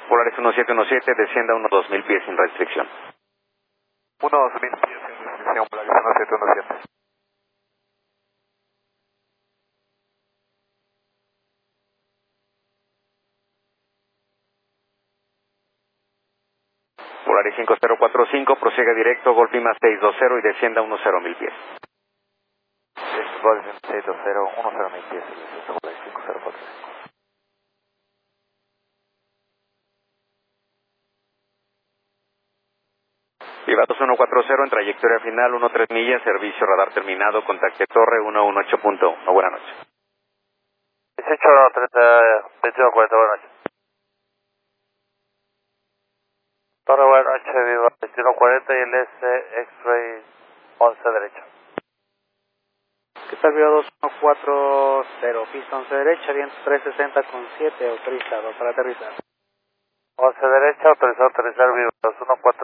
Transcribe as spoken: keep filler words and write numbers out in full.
Polaris uno siete uno siete, descienda unos dos mil pies sin restricción. unos dos mil pies sin restricción, Polaris uno siete uno siete. Polaris cinco cero cuatro cinco, prosiga directo, Golf Lima seis dos cero y descienda unos cero mil pies. Golf seis dos cero, unos cero mil pies, Polaris cinco cero cuatro cinco. Viva dos uno cuatro cero en trayectoria final, uno tres millas, servicio radar terminado, contacte torre uno uno ocho punto uno. Buenas noches. dieciocho treinta, veintiuno cuarenta, buenas noches. Torre, buenas noches, viva veintiuno cuarenta y el S X-Ray once derecha. ¿Qué tal, Viva dos uno cuatro cero, pista once derecha, viento trescientos sesenta con siete, autorizado para aterrizar. once derecha, autorizado a aterrizar, viva dos uno cuatro